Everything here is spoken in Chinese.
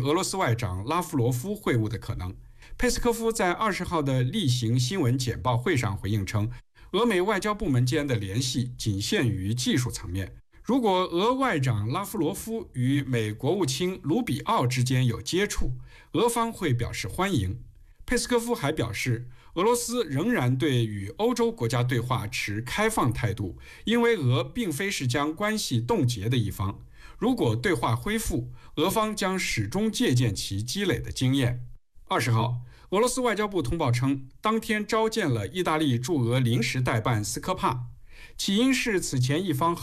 俄罗斯外长拉夫罗夫会晤的可能。佩斯科夫在20号的例行新闻简报会上回应称，俄美外交部门间的联系仅限于技术层面。如果俄外长拉夫罗夫与美国务卿卢比奥之间有接触，俄方会表示欢迎。佩斯科夫还表示，俄罗斯仍然对与欧洲国家对话持开放态度，因为俄并非是将关系冻结的一方。如果对话恢复，俄方将始终借鉴其积累的经验。20号，俄罗斯外交部通报称，当天召见了意大利驻俄临时代办斯科帕，起因是此前一方